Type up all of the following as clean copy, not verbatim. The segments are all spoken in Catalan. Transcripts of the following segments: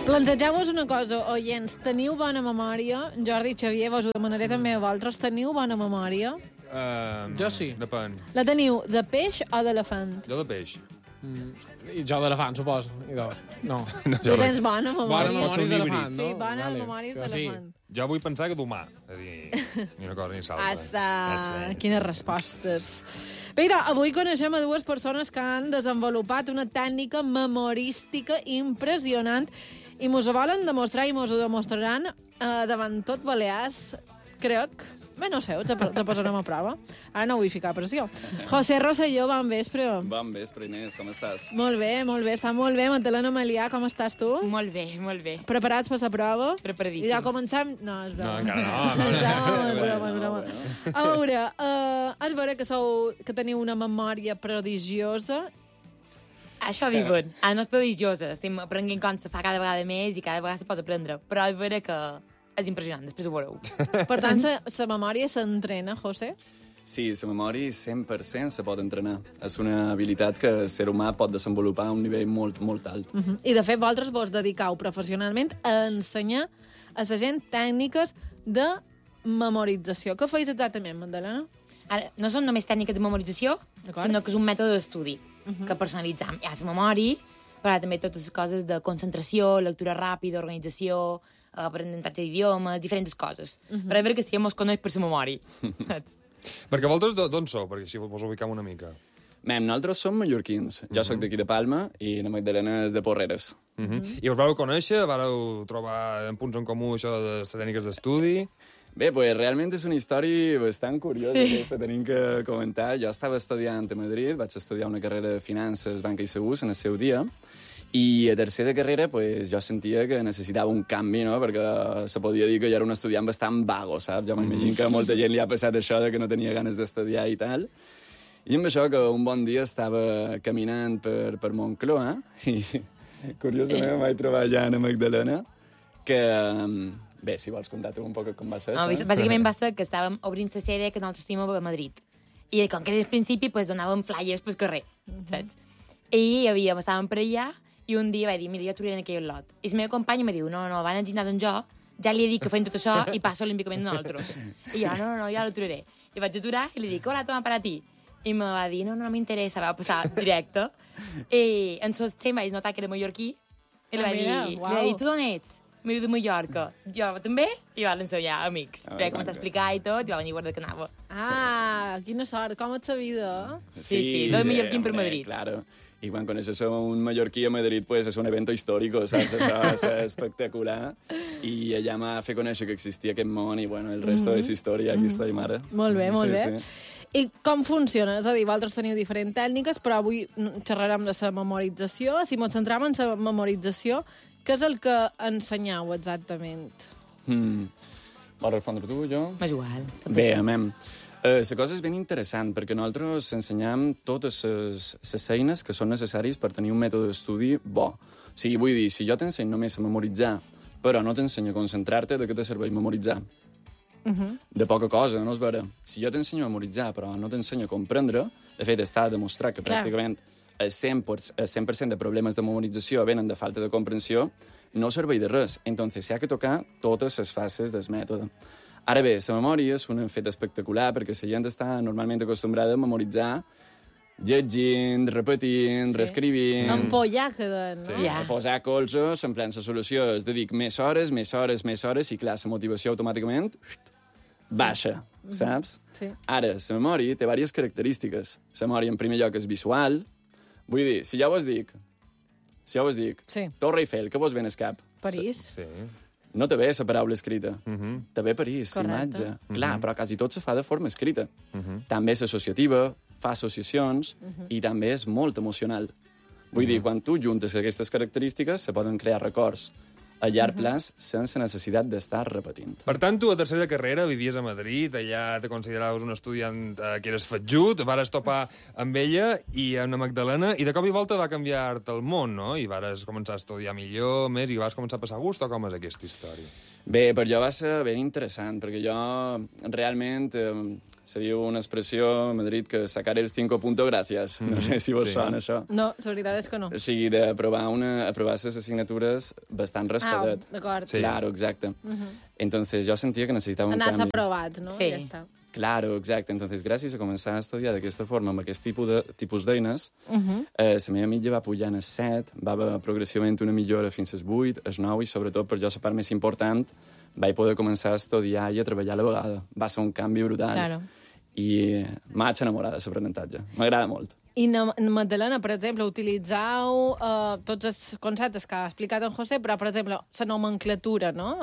Plantejeu-vos una cosa, oients, teniu bona memòria? Jordi, Xavier, vos ho demanaré també a vosaltres. Teniu bona memòria? Jo sí. Depèn. La teniu de peix o d'elefant? Jo de peix. I jo d'elefant, suposo. No. Tu tens bona memòria. Bona memòria d'elefant, no? Sí, bona Vale. memòria Però d'elefant. Jo vull pensar que d'humà. És a dir, ni una cosa ni l'altra. Quines respostes. Bé, avui coneixem a dues persones que han desenvolupat una tècnica memorística impressionant i mos ho volen demostrar i mos ho demostraran davant tot Balears, crec. Bé, no sé, te posarem a prova. Ara no vull ficar pressió. José Rosselló, bon vespre. Bon vespre, Inés, com estàs? Molt bé, està molt bé. Magdalena Melià, com estàs tu? Molt bé, molt bé. Preparats per la prova? Preparadíssims. I ja comencem... No, és broma. No, encara no. És broma. A veure, és vera que teniu una memòria prodigiosa. Això diuen. No és prodigiosa. Estem aprenent com se fa cada vegada més i cada vegada se pot aprendre. Però és vera que és impressionant, després ho veureu. Per tant, la memòria s'entrena, José? Sí, la memòria 100% se pot entrenar. És una habilitat que el ser humà pot desenvolupar a un nivell molt, molt alt. I, de fet, vosaltres vos dedicau professionalment a ensenyar a la gent tècniques de memorització. Què feis exactament, Magdalena? Ara, no són només tècniques de memorització, sinó que és un mètode d'estudi que personalitzam. Hi ha la memòria, però també totes les coses de concentració, lectura ràpida, organització, aprenentatge d'idiomes, diferents coses. Però és vera que sí, mos coneix per la memòria. Perquè vosaltres d'on sou? Perquè així vos ubicam una mica. Nosaltres som mallorquins. Jo sóc d'aquí de Palma i la Magdalena és de Porreres. I us vareu conèixer? Vareu trobar en punts en comú això de les tècniques d'estudi? Bé, pues, realment és una història bastant curiosa aquesta, tenim que comentar. Jo estava estudiant a Madrid, vaig estudiar una carrera de finances, banca i segurs en el seu dia, i a tercer de carrera pues, jo sentia que necessitava un canvi, no? Perquè se podia dir que jo era un estudiant bastant vago, saps? Jo m'imagino que a molta gent li ha passat això de que no tenia ganes d'estudiar i tal. I amb això que un bon dia estava caminant per Moncloa i curiosament em vaig trobar allà a Magdalena que... Bé, si vols contar-te un poc com va ser. No, bàsicament va ser que estàvem obrint la sèrie que nosaltres tenim a Madrid. I com que era el principi, pues, donàvem flyers pel carrer, saps? I estàvem per allà i un dia vaig dir, mira, jo t'ho en aquell lot. I la meva companya em diu, no, van al gimnàs amb jo, ja li he dit que feim tot això i passo olímpicament de nosaltres. I jo, no, ja l'aturaré. I vaig aturar i li dic, hola, toma per a ti. I me va dir, no m'interessa, va passar directe. I en sos temps vaig notar que era mallorquí i li vaig dir, tu d'on ets? M'he dit de Mallorca. Jo també, i va ensenyar amics. Vaig començar a explicar i tot, i va venir a guardar que anava. Quina sort, com et sabia? Sí, dos mallorquins per Madrid. Claro. I quan coneixes un mallorquí a Madrid, pues, és un evento històric, saps? Això és espectacular. I allà m'ha fet conèixer que existia aquest món i, bueno, el resto és història, aquí estem ara. Molt bé, molt bé. I com funciona? És a dir, vosaltres teniu diferents tècniques, però avui xerrarem de la memorització. Si ens centram en la memorització, què és el que ensenyeu exactament? Vols respondre tu, jo? M'és igual. Bé, amem. La cosa és ben interessant, perquè nosaltres ensenyam totes les eines que són necessàries per tenir un mètode d'estudi bo. O sigui, vull dir, si jo t'ensenyo només a memoritzar, però no t'ensenyo a concentrar-te, de què te serveix memoritzar? De poca cosa, no és vera? Si jo t'ensenyo a memoritzar, però no t'ensenyo a comprendre, de fet, està demostrat que pràcticament el 100% de problemes de memorització venen de falta de comprensió, no serveix de res. Entonces, s'ha que tocar totes les fases del mètode. Ara bé, la memòria és un fet espectacular perquè la gent està normalment acostumbrada a memoritzar llegint, repetint, reescrivint... Ampollar queden, no? Sí, posar colzos, empleant la solució. És de dir, més hores, i clar, la motivació automàticament baixa, saps? Sí. Ara, la memòria té diverses característiques. La memòria, en primer lloc, és visual. Vull dir, si jo vos dic, Torre Eiffel, què vos ven al cap? París. Sí. No te ve la paraula escrita. Te ve París, Correcte. l'imatge. Clar, però quasi tot se fa de forma escrita. També és associativa, fa associacions, i també és molt emocional. Vull dir, quan tu juntes aquestes característiques, se poden crear records a llarg plaç sense necessitat d'estar repetint. Per tant, tu a tercera de carrera vivies a Madrid, allà te consideraves un estudiant que eres fatjut, vares topar amb ella i amb la Magdalena, i de cop i volta va canviar-te el món, no? I vares començar a estudiar millor, més, i vas començar a passar gust, o com és aquesta història? Bé, per jo va ser ben interessant, perquè jo realment Se diu una expressió a Madrid que sacar el 5 punto gracias. No sé si vos sona això. No, la veritat és que no. O sigui, d'aprovar les assignatures bastant raspadet. D'acord. Sí. Claro, exacte. Entonces jo sentia que necessitava un Anar-se canvi. aprovat, no? Sí. Ja està. Claro, exacte. Entonces, gràcies a començar a estudiar d'aquesta forma, amb aquest tipus d'eines, la meva mitja va pujant a 7, va haver progressivament una millora fins a 8, a 9, i sobretot, per jo, la part més important, vaig poder començar a estudiar i a treballar a la vegada. Va ser un canvi brutal. Claro. I m'haig enamorat de l'aprenentatge. M'agrada molt. I Magdalena, per exemple, utilitzau tots els conceptes que ha explicat en José, però, per exemple, la nomenclatura, no?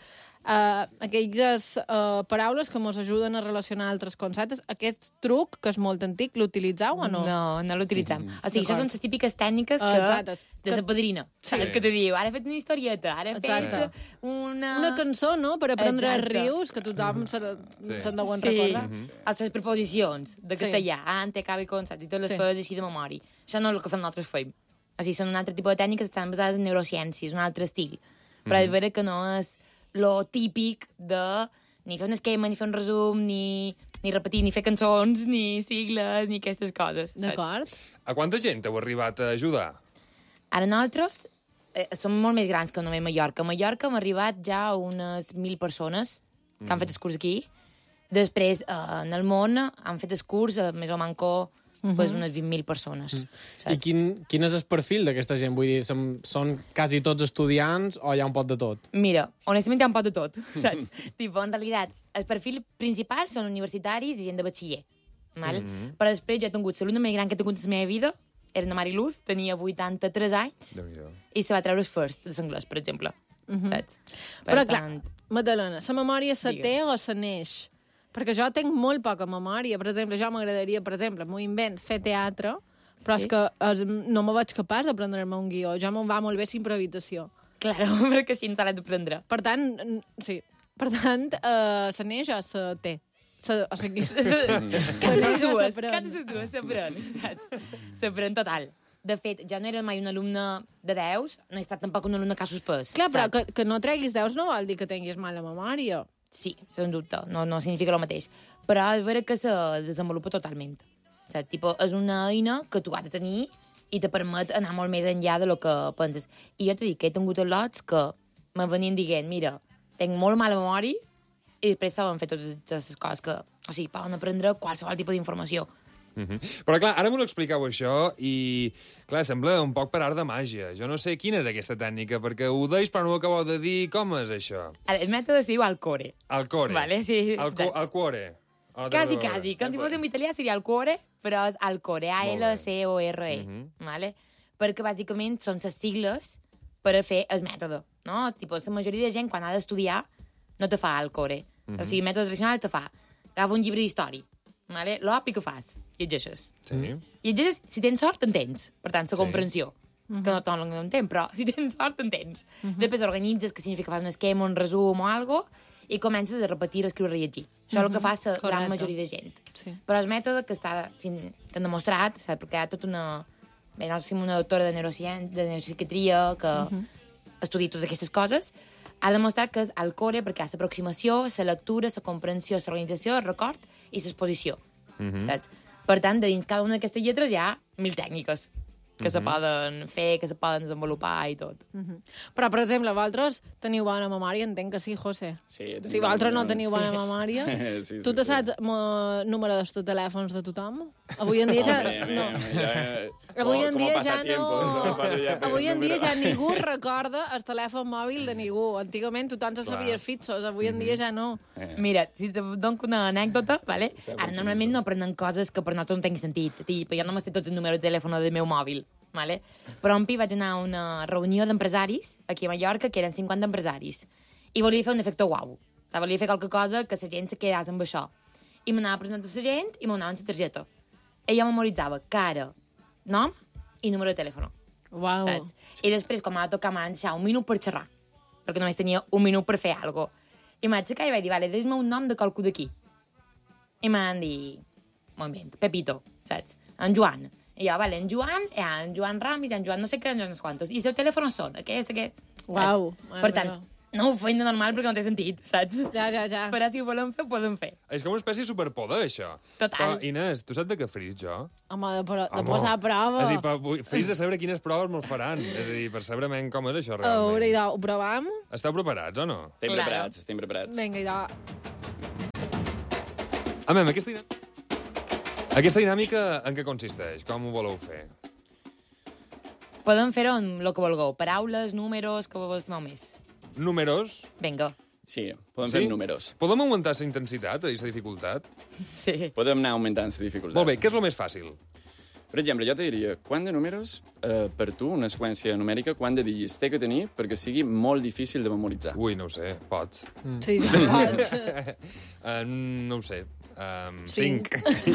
Aquelles paraules que ens ajuden a relacionar altres conceptes. Aquest truc, que és molt antic, l'utilitzau o no? No l'utilitzem. O sigui, això D'acord. són les típiques tècniques Exacte. de la padrina. Saps que te diu? Ara he fet una historieta, ara he Exacte. fet una... Una cançó, no?, per aprendre Exacte. rius, que tothom se'n deuen Sí. recordar. O les preposicions de Sí. castellà, ante, acaba i concept, i tot les Sí. fes així de memòria. Això no és el que fem nosaltres feim. O sigui, són un altre tipus de tècniques que estan basades en neurociències, un altre estil. Però és vera que no és lo típic de ni fer un esquema, ni fer un resum, ni repetir, ni fer cançons, ni sigles, ni aquestes coses. saps? D'acord? A quanta gent heu arribat a ajudar? Ara nosaltres som molt més grans que només Mallorca. A Mallorca hem arribat ja a unes 1.000 persones que han fet el curs aquí. Després, en el món, han fet el curs, més o manco, pues, unes 20.000 persones. I quin és el perfil d'aquesta gent? Vull dir, són quasi tots estudiants o hi ha un pot de tot? Mira, honestament hi ha un pot de tot, saps? Tipo, en realitat, el perfil principal són universitaris i gent de batxiller, val? Però després jo he tingut l'alumne més gran que he tingut en la meva vida, era la Mari Luz, tenia 83 anys, Déu-n'hi-do. i se va treure el first de l'anglès, per exemple, saps? Però, clar, Magdalena, la memòria se Digue'm. té o se neix? Perquè jo tinc molt poca memòria. Per exemple, jo m'agradaria, per exemple, m'ho invent, fer teatre, però és que no me veig capaç d'aprendre-me un guió. Jo me'n va molt bé l'improvisació. Claro, perquè així no t'ha d'aprendre. Per tant, sí. Per tant, se neix o se té? O sigui, Cada neix o dues, s'aprèn? cada dues s'aprèn, saps? S'aprèn total. De fet, jo no era mai un alumne de 10, no he estat tampoc un alumne que ha suspès. clar, però saps? que no treguis 10 no vol dir que tinguis mala memòria. Sí, sens dubte, no significa el mateix. Però és vera que se desenvolupa totalment. Saps? Tipo, és una eina que tu has de tenir i te permet anar molt més enllà de lo que penses. I jo t'he dit que he tingut lots que me venien dient, mira, tinc molt mala memòria, i després saben fer totes aquestes coses que, o sigui, poden aprendre qualsevol tipus d'informació. Però, clar, ara m'ho expliqueu això i, clar, sembla un poc per art de màgia. Jo no sé quina és aquesta tècnica, perquè ho deis però no ho acabeu de dir. Com és això? El mètode es diu Alcore. El core. Vale, sí. El cuore. O no té Quasi, res a veure? quasi. Com si fos en italià seria el cuore, però és Alcore, A-L-C-O-R-E, vale? Perquè bàsicament són les sigles per a fer el mètode, no? Tipo, la majoria de gent, quan ha d'estudiar, no te fa Alcore. O sigui, el mètode tradicional te fa, agafa un llibre d'història, vale? L'op i què fas? Llegeixes. Sí. Llegeixes, si tens sort, entens. Per tant, la comprensió. Que no tothom l'entén, però si tens sort, entens. Després organitzes, que significa fas un esquema, un resum o algo, i comences a repetir, a escriure i llegir. Això és el que fa la gran Correcte. majoria de gent. Sí. Però el mètode que han demostrat, saps? Perquè hi ha tota una... Bé, nosaltres som una doctora de neuropsiquiatria que estudia totes aquestes coses, ha demostrat que és el core perquè hi ha l'aproximació, la lectura, la comprensió, l'organització, el record i l'exposició. Saps? Per tant, de dins cada una d'aquestes lletres hi ha 1.000 tècniques que se poden fer, que se poden desenvolupar i tot. Però, per exemple, vosaltres teniu bona memòria, entenc que sí, José. Sí, tenim Si vosaltres no bona- teniu bona memòria, Sí, tu te sí. saps el número dels telèfons de tothom? Avui en dia ja... No. Avui en dia ja no... Avui en dia ja ningú recorda el telèfon mòbil de ningú. Antigament tothom se sabia els fitxos, avui en dia ja no. Mira, si te dono una anècdota, ¿vale? Ara, normalment no aprenen coses que per nosaltres no tinguin sentit. Tipo, jo no m'estic tot el número de telèfon del meu mòbil, ¿vale? Però en Pi vaig anar a una reunió d'empresaris aquí a Mallorca, que eren 50 empresaris, i volia fer un efecte guau. O sigui, volia fer qualque cosa que la gent se quedés amb això. I m'anava a presentar la gent i m'anaven la targeta. I jo memoritzava cara, nom i número de telèfon. Uau. Saps? I després, quan m'ha tocat, m'han deixat un minut per xerrar, perquè només tenia un minut per fer alguna cosa. I m'haig aixecar i vaig dir, vale, deixa'm un nom de qualcú d'aquí. I m'han dit, molt bé, Pepito, saps? En Joan. I jo, vale, en Joan Ramis, en Joan no sé què, en Joan no sé quantos. I el seu telèfon són, aquest. Uau, Per tant, No ho feim de normal perquè no té sentit, saps? Ja. Però si ho volem fer, ho podem fer. És com una espècie de superpoder, això. Total. Però, Inés, tu saps de què fris, jo? Home, de posar a prova. És a dir, fris de saber quines proves me'ls faran. És a dir, per saber men com és això, A veure, realment. idò, ho provam? Esteu preparats o no? Estem preparats. Vinga, idò. Amem, aquesta dinàmica en què consisteix? Com ho voleu fer? Podem fer-ho en el que vulgueu. Paraules, números, que vos estimeu més. Números? Vinga. Sí, podem fer números. Podem augmentar la intensitat i la dificultat? Sí. Podem anar augmentant la dificultat. Molt bé, què és el més fàcil? Per exemple, jo te diria, quant de números, per tu, una seqüència numèrica, quant de digits té que tenir perquè sigui molt difícil de memoritzar? Ui, no ho sé, pots. Sí, ja pots. No ho sé. Cinc.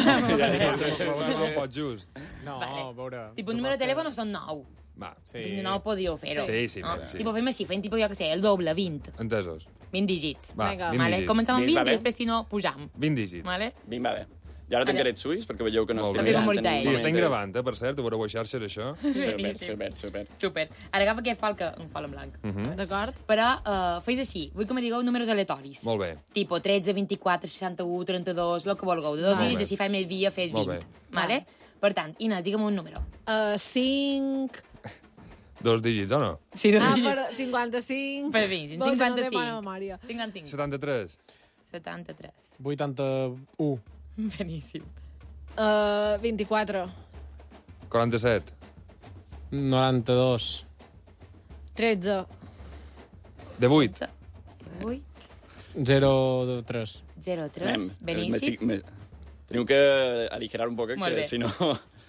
5. No pots just. No, Vale. a veure... Tipo, el número de telèfon són 9. Va, Sí. Fins de 9 podíeu fer-ho. Sí, no? sí. Tipo, fem així, fem tipus, jo què sé, el doble, 20. entesos. 20 dígits. Va, Vinga. 20 Vale? dígits. Comencem amb 20, 20 va i bé. després, si no, pujam. 20 dígits. Vale? Vinga, va bé. I ara tancaré els ulls perquè veieu que no Molt estic bé. mirant. Memoritzar, en Sí, ningú estem moment. gravant, per cert, ho veureu a xarxes, això. Super. Super. Ara agafa aquest fol, que un fol en blanc. D'acord? Però feis així. Vull que me digueu números aleatoris. Molt bé. Tipo 13, 24, 61, 32, el que vulgueu. De dos Molt bé. dígits, si faig més via, fes 20. Molt bé. Vale? Per tant, Inés, digue'm un número. 5... 2 dígits, o no? Sí, dos Ah, dígits. per 55. Per 20, Veus, no té 55. bona memòria. 55. 73. 73. 81. Beníssim. 24. 47. 92. 13. De 8. 8, 03. 03. Beníssim. Teniu que aligerar un poc, Molt que bé. si no...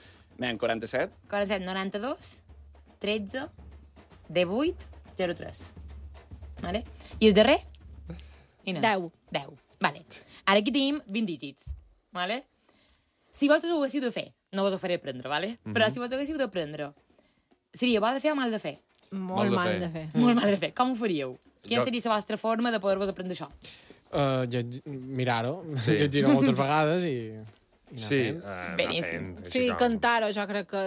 47. 47, 92, 13, 18, 03. Vale? I el darrer? Inés. 10. 10. Vale. Ara aquí tenim 20 dígits. Vale? Si vosaltres ho haguéssiu de fer, no vos ho faré aprendre, vale? Però si vos ho haguéssiu d'aprendre, seria bo de fer o mal de fer? Molt de mal fer. de fer. Molt mal de fer. Com ho faríeu? Quina Jo- seria la vostra forma de poder-vos aprendre això? Mirar-ho. Sí. Llegir-ho moltes vegades i Sí, anar Beníssim. Sí, cantar-ho, jo crec que...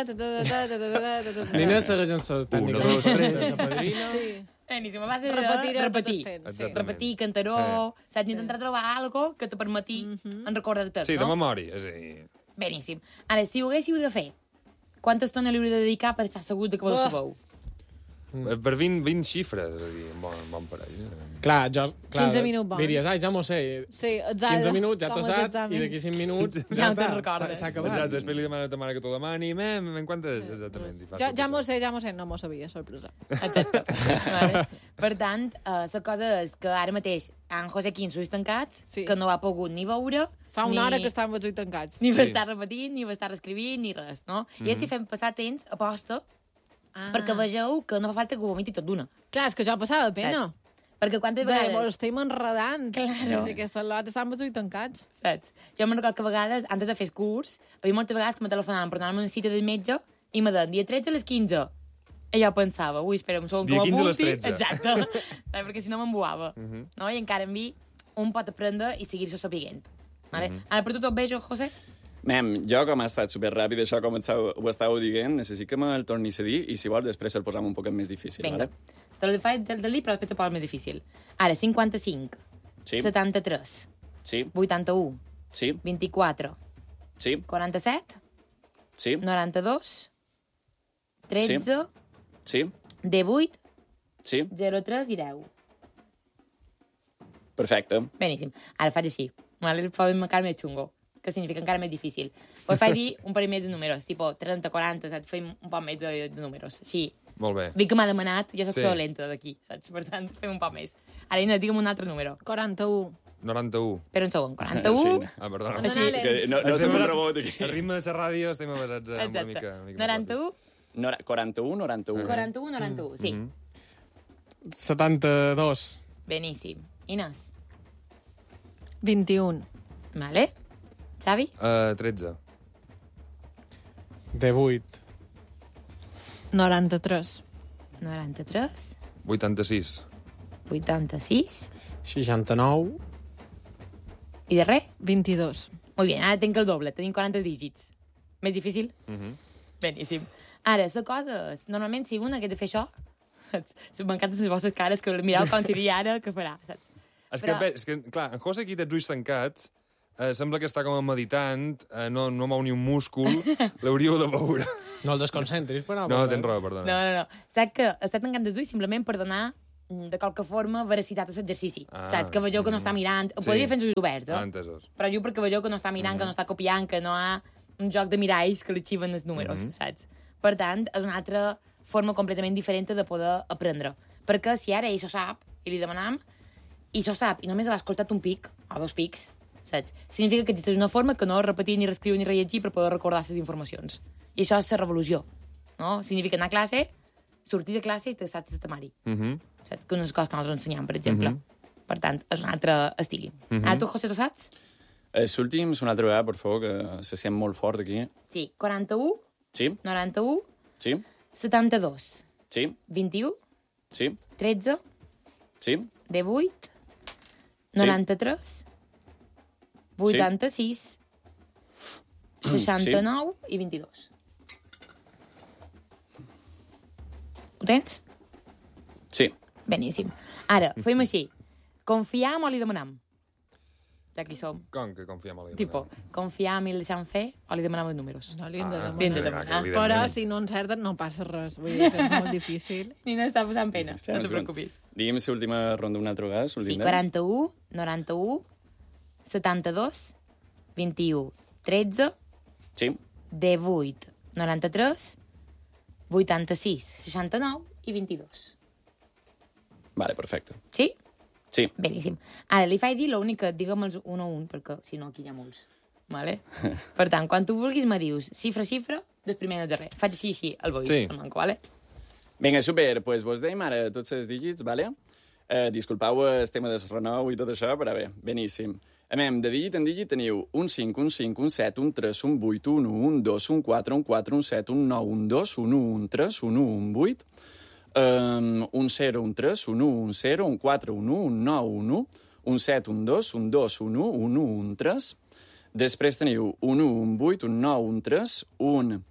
Nina segueix en la tècnica. 1, 2, 3. de padrina. Sí. Beníssim, a base de Repetir-ho tot repetir. el temps. Exactament. Repetir, cantaró, saps? Intentar trobar algo que te permeti en recordar-te, Sí, de no? memòria, és a dir... Beníssim. Ara, si ho haguéssiu de fer, quanta estona li hauríeu de dedicar per estar segur de que vos ho sabeu? Per 20 xifres, és a dir, bon parell. Clar, jo... Clar, 15 minuts bons. Diries, ai, ja m'ho sé. Sí, exacte. 15 minuts, ja Com t'ho els saps, exàmens. i d'aquí 5 minuts Ja no te'n està, recordes. s'ha acabat. Exacte, després li demana a ta mare que t'ho demani, en quantes? Exactament. i fas Ja tot m'ho això. sé, no m'ho sabia, sorpresa. Exacte. Vale. Per tant, la cosa és que ara mateix en José Quim s'ho tancats, Sí. que no ho ha pogut ni veure, Fa una ni... hora que estan els ulls tancats. Ni va Sí. estar repetint, ni va estar escrivint, ni res, no? I estic fent passar temps a posta Ah. perquè vegeu que no fa falta que ho vomiti tot d'una. Clar, és que jo passava pena. Saps? Perquè quantes De, vegades... estem enredant. Claro. I aquestes lotes estan els ulls tancats. Saps? Jo me'n recordo que a vegades, antes de fer el curs, hi havia moltes vegades que me telefonaven per donar-me una cita del metge i me deien dia 13 a les 15. I jo pensava, ui, espera, segon que Dia 15 a les m'apunti. 13. Exacte. Saps? Perquè si no m'embuava. No? I encara en mi un pot aprendre i seguir-se sapiguent. Vale? Ara per tu tot bé, jo, José? Jo, com ha estat superràpid, això com ho estàveu dient, necessito que me'l tornis a dir i, si vols, després el posam un poc més difícil. Vinga. Vale? Te lo faig del dir, però després te poso més difícil. Ara, 55, Sí. 73, Sí, 81, sí, 24, sí, 47, sí, 92, 13, sí, 18, sí. 03 i 10. Perfecte. Beníssim. Ara faig així. Vale? El faig encara més xungo, que significa encara més difícil. Pues faig dir un parell més de números, tipo 30, 40, saps? Fem un poc més de números. Així. Molt bé. Dic que m'ha demanat, jo soc Sí. dolenta d'aquí, saps? Per tant, fem un poc més. Ara, Ina, digue'm un altre número. 41. 91. Per un segon. 41, Sí. Ah, perdona. Així. Que no Estem som un basats- rebot aquí. El ritme de la ràdio estem basats en una exacte. mica... 91, 41, 91. 41, 91, sí. 72. Beníssim. Inés, 21. vale? Xavi? 13. 18. 93. 93, 86. 86, 69. i darrer? 22. Molt bé, ara tinc el doble, tenim 40 dígits. Més difícil? Beníssim. Ara, la cosa és, normalment, si un hagués de fer això, saps? M'encanten les vostres cares, que mireu com si diria ara, què farà, saps? És que, clar, en José aquí té els ulls tancats, sembla que està com a meditant, no mou ni un múscul, l'hauríeu de veure. No el desconcentris, però... No, tens raó, perdona. No. Saps que està tancant els ulls simplement per donar, de qualque forma, veracitat a l'exercici. Saps? Que vegeu que no està mirant. Ho podria fer amb els ulls oberts, Entesos. Però jo perquè vegeu que no està mirant, que no està copiant, que no ha un joc de miralls que li xiven els números, saps? Per tant, és una altra forma completament diferent de poder aprendre. Perquè si ara ell ho sap, i li demanam, i això sap, i només l'ha escoltat un pic, o 2 pics, saps? Significa que existeix una forma que no repetir, ni reescriure, ni rellegir per poder recordar les informacions. I això és la revolució, no? Significa anar a classe, sortir de classe i te saps el temari. Saps? Que unes coses que nosaltres ensenyam, per exemple. Per tant, és un altre estil. Ara tu, José, tu saps? L'últim és una altra vegada, per favor, que se sent molt fort aquí. Sí, 41, Sí, 91, sí, 72, sí, 21, sí, 13, sí, 18, 93, 86, 69 i 22. Ho tens? sí. Beníssim. Ara, fem així. Confiam o li demanam? Ja que hi som. Com que confiem en Tipo, confiam i el deixam fer o li demanam els números? No li hem de Li hem de demanar. demanar. Però si no encerten no passa res. Vull dir que és molt difícil. Ni no està posant pena, Espera no un te segon. preocupis. Digui'm l'última ronda una altra vegada. Sí, l'últim 41, 91, 72, 21, 13, Sí, 18, 93, 86, 69 i 22. vale, perfecte. Sí? Sí, Beníssim. Ara, li faig dir l'únic que digue'm els un a un, perquè si no aquí hi ha molts. Vale? Per tant, quan tu vulguis me dius xifra, del primer del darrer. Faig així, el voice, Sí. el manco, vale? vinga, super, pues vos deim ara tots els dígits, vale? Disculpeu el tema del renou i tot això, però bé, beníssim. De dígit en dígit teniu un 5, un 5, un 7, un 3, un 8, un 1, un 2, un 4, un 4, un 7, un 9, un 2, un 1, un 3, un 1, un 8, un 0, un 3, un 1, un 0, un 4, un 1, un 9, un 1, un 7, un 2, un 2, un 1, un 1, un 3. Després teniu un 1, un 8, un 9, un 3, un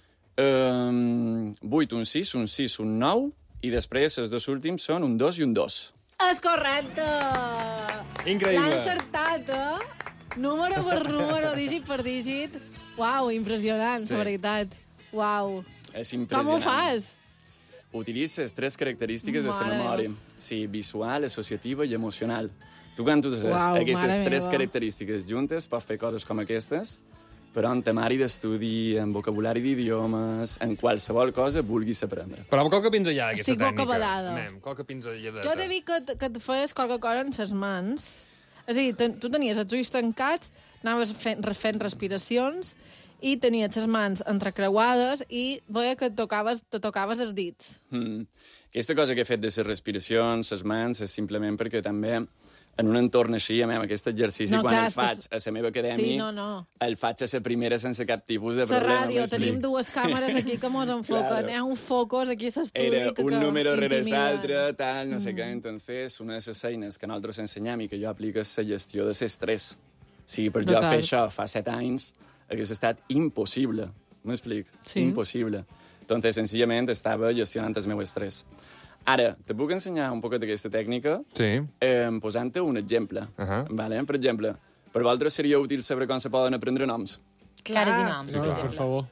8, un 6, un 6, un 9, i després els dos últims són un 2 i un 2. És correcte! Increïble. L'han acertat, Número per número, dígit per dígit. Uau, impressionant, Sí. la veritat. Uau. És Com impressionant. ho fas? Utilitzes 3 característiques de la Mare memòria. Sí, visual, associativa i emocional. Tu quan uses Uau, aquestes mare 3 meva. característiques juntes pots fer coses com aquestes, però en temari d'estudi, en vocabulari d'idiomes, en qualsevol cosa vulguis aprendre. Però qual que pinzellada, aquesta Estic tècnica? bocabadada. Anem, qual que pinzelladeta. Jo t'he dit que et feies qualque cosa en ses mans. És a dir, tu tenies els ulls tancats, anaves fent respiracions i tenies les mans entrecreuades i veia que te tocaves els dits. Aquesta cosa que he fet de les respiracions, les mans, és simplement perquè també en un entorn així, aquest exercici, No, quan clar, el faig a la meva acadèmia, Sí, no. el faig a la primera sense cap tipus de La problema. ràdio, m'explic? tenim dues càmeres aquí que mos enfoquen. Claro. Hi ha un focus aquí a l'estudi Era que un número rere intimida. l'altre, tal, no sé què. Entonces, una de les eines que nosaltres ensenyem i que jo aplico és la gestió de l'estrès. Sí, per jo D'acord. fer això fa 7 anys hagués estat impossible. M'explic? Sí. Impossible. Entonces, senzillament, estava gestionant el meu estrès. Ara, te puc ensenyar un poquet d'aquesta tècnica Sí. posant-te un exemple. Vale? Per exemple, per vosaltres seria útil saber com se poden aprendre noms. Cares i noms, Sí, per clar. Per exemple. favor.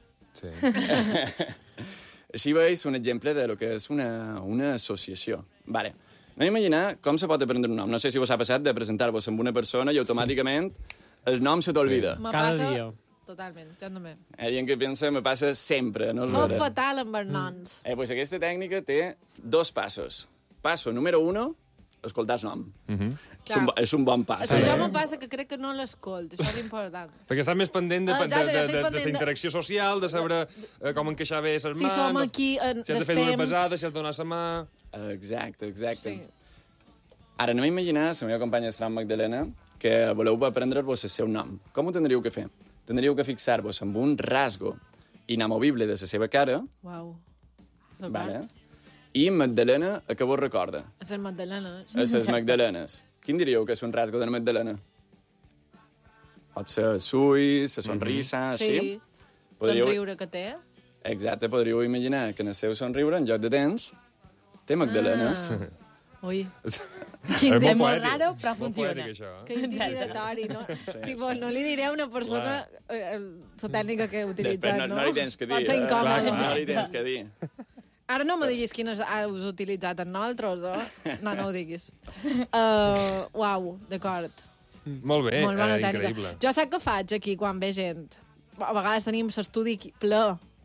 Sí. Així veus un exemple de lo que és una associació. Vale. No imaginar com se pot aprendre un nom. No sé si vos ha passat de presentar-vos amb una persona i automàticament el nom se t'olvida. Me Cada passa... dia. Totalment, jo també. Dient que pensa, me passa sempre. No és Sóc vera. fatal amb els noms. Pues aquesta tècnica té 2 passos. Passo número 1, escoltar el nom. És un bon pas. És que jo me passa que crec que no l'escolt, això és important. Perquè estàs més pendent de Exacte, jo estic la pendent de- interacció social, de saber com encaixar bé les mans... Si som aquí en si has de fer dues pesades, si has de donar la mà... Exacte. Sí. Ara anem a imaginar, la meva companya Estran Magdalena, que voleu aprendre-vos el seu nom. Com ho tindríeu que fer? Tindríeu que fixar-vos amb un rasgo inamovible de la seva cara, Uau. vale? I Magdalena, a què vos recorda? És el Magdalena. A les Magdalenes. Quin diríeu que és un rasgo de la Magdalena? Pot ser els ulls, la sonrisa, Sí, així? Podríeu- somriure que té. Exacte, podríeu imaginar que en el seu somriure, en lloc de dents, té magdalenes. Ui, És És molt poètic. raro, però Molt funciona. poètic, això. que intimidatori, no? Tipo, no li diré a una persona la tècnica que he utilitzat, Després no? no li tens que dir. Pot ser incòmode. No li tens que dir. Ara no me diguis quines has utilitzat en nosaltres, No ho diguis. Uau, d'acord. Molt bé, Molt bona tècnica. increïble. Jo sap què faig aquí quan ve gent? A vegades tenim l'estudi ple.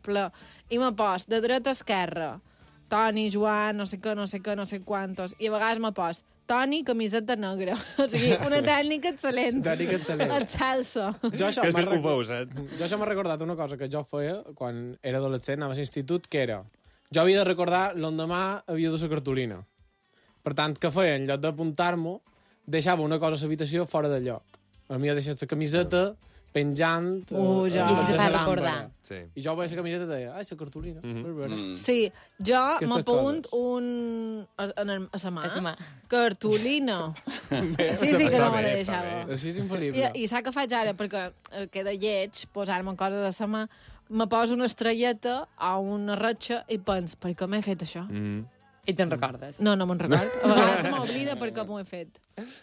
I me poso de dreta a esquerra. Toni, Joan, no sé quantos. I a vegades me poso Toni, camiseta negra. O sigui, una tècnica excel·lent. Tècnica excel·lent. Excelsa. Jo això Que és m'ha més rec- ho saps? Jo això m'ha recordat una cosa que jo feia quan era adolescent, anava a l'institut, que era... Jo havia de recordar l'endemà havia de la cartolina. Per tant, què feia? En lloc d'apuntar-m'ho, deixava una cosa a l'habitació fora de lloc. A mi ha deixat la camiseta penjant... Ja. I si te de fa la recordar. làmpara. Sí. I jo veia la camiseta i deia, ai, la cartolina. Sí, jo Aquestes m'apunt coses. a la mà. A la mà. Cartolina. Sí, que Està no me la bé, està deixava. Així és infal·lible. I saps què faig ara? Perquè queda lleig posar-me coses a la mà. Me poso una estrelleta a una ratxa i penso, per què m'he fet això? I te'n recordes. No me'n record. A vegades m'oblida per què m'ho he fet.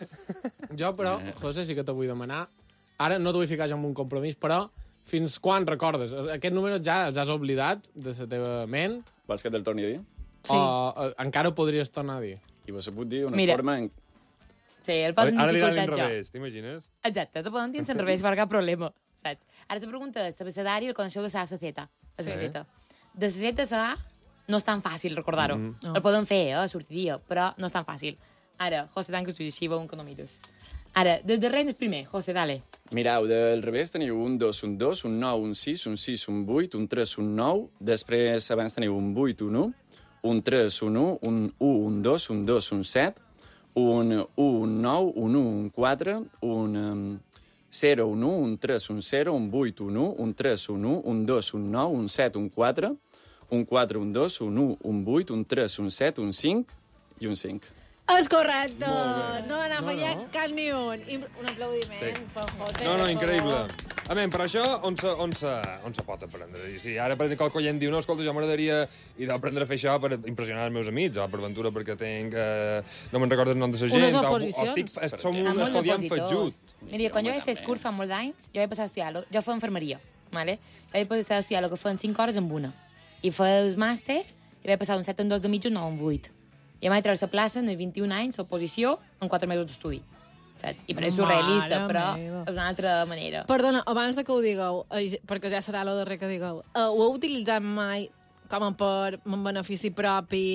Jo, però, José, sí que te vull demanar. Ara no t'ho vull ficar jo en un compromís, però fins quan recordes? Aquest número ja els has oblidat de la teva ment? Vols que te'l torni a dir? Sí. O encara ho podries tornar a dir? I vos ho puc dir d'una Mira. forma... Sí, el posen Ara dirà dificultat jo. l'inrevés, t'imagines? Exacte, te poden dir en revés per cap problema, saps? Ara la pregunta és, l'abecedari el coneixeu de la Z. La Z. De la Z a la A no és tan fàcil recordar-ho. No. El podem fer, sortiria, però no és tan fàcil. Ara, José, tant que t'ho així, veuen que no mires. Ara, des darrere és primer. José, dale. Mireu, del revés teniu un 2, un 2, un 9, un 6, un 6, un 8, un 3, un 9. Després, abans teniu un 8, un 1, un 3, un 1, un 1, un 2, un 2, un 7, un 1, un 9, un 1, un 4, un 0, un 1, un 3, un 0, un 8, un 1, un 3, un 1, un 2, un 9, un 7, un 4, un 4, un 2, un 1, un 8, un 3, un 7, un 5 i un 5. És correcte! No n'ha fallat cap ni un. I un aplaudiment per José. No, per increïble. favor. A veure, per això, on se pot aprendre? I si ara, per exemple, qualque gent diu, no, escolta, jo m'agradaria aprendre a fer això per impressionar els meus amics, o per aventura perquè tinc... no me'n recordo el nom de la gent, Unes o oposicions. som Amb un molts estudiant opositors. fatjut. Mira, quan jo vaig fer el curs fa molts anys, jo vaig passar a estudiar... Jo feia infermeria, ¿vale? Jo vaig passar a estudiar el que feien 5 hores en una. I feia el màster, i vaig passar un 7 en 2 de mitja, un 9 en 8. I em vaig treure la plaça en 21 anys, l'oposició, en 4 mesos d'estudi. Saps? I per això és surrealista, Mare però meva. és una altra manera. Perdona, abans de que ho digueu, perquè ja serà el darrer que digueu, ho heu utilitzat mai com a per un benefici propi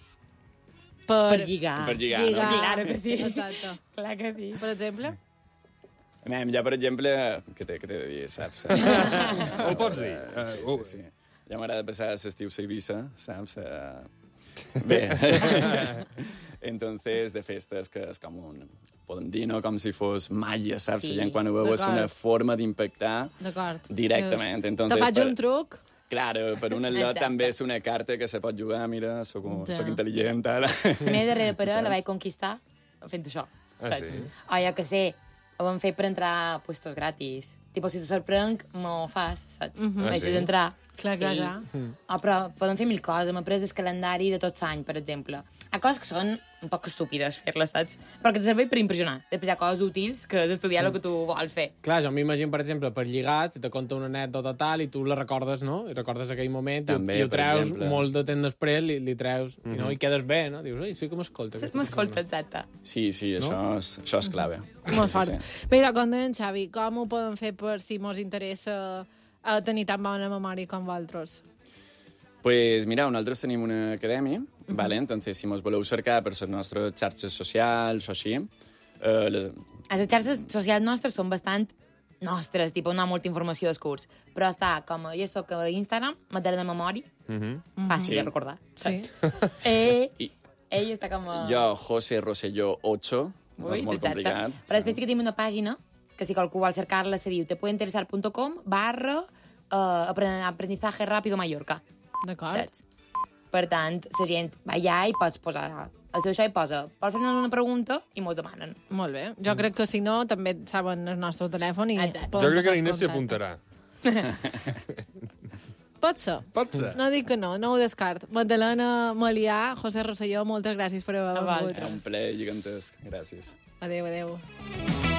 Per lligar. Per lligar, no? Claro que sí. Exacte. Clar que sí. Per exemple? Ja, per exemple, què t'he de dir, saps? Ho pots dir? Sí. Ja m'agrada passar l'estiu a Eivissa, saps? Bé. Entonces, de festes, que és com un... Podem dir, no? Com si fos màgia, saps? Sí, La gent quan ho veu és una d'acord. forma d'impactar D'acord. directament. Te Entonces, faig un truc? Claro, per un lloc Exacte. també és una carta que se pot jugar, mira, soc Ja. intel·ligent, ara. La meva darrera parella la Saps? vaig conquistar fent això. Ah, saps? sí? O jo que sé, ho vam fer per entrar a puestos gratis. Tipo, si te sorprenc, m'ho fas, saps? Ah, Vaig sí? d'entrar. Clar. Però podem fer mil coses. M'he pres el calendari de tot l'any, per exemple. Hi ha coses que són un poc estúpides fer-les, saps? Però que te serveix per impressionar. Després hi ha coses útils que és estudiar el que tu vols fer. Clar, jo m'imagino, per exemple, per lligar, si te conta una anècdota tal i tu la recordes, no? I recordes aquell moment També, i ho per treus exemple. molt de temps després, li treus, i, no? I quedes bé, no? Dius, ai, sí que m'escolta. aquesta M'escolta, persona." exacte. Sí, això és clave. Molt Sí, fort. sí. Bé, com deia en Xavi, com ho podem fer per si mos interessa tenir tan bona memòria com vosaltres? Pues mira, nosaltres tenim una acadèmia, vale? Entonces, si mos voleu cercar per les nostres xarxes socials o així, Les xarxes socials nostres són bastant nostres, tipus, no hi ha molta informació del curs. Però està com, jo soc a Instagram, Magdalena Memori, fàcil Sí. de recordar. Sí. I Ell està com... jo, José Rosselló 8, no és molt exacte. complicat. Però després sí que tenim una pàgina, que si qualcú vol cercar-la, se diu tepueinteresar.com/aprendizaje rápido Mallorca. D'acord. Saps? Per tant, la gent va allà i pots posar... El seu això hi posa, pots fer-nos una pregunta i m'ho demanen. Molt bé. Jo crec que si no, també saben el nostre telèfon i... Exacte. poden Jo crec que passar l'Inés el s'hi contacte. apuntarà. Pot ser. Pot ser. No dic que no ho descart. Magdalena Malià, José Rosselló, moltes gràcies per haver A vingut. vosaltres. Un plaer gigantesc. Gràcies. Adéu.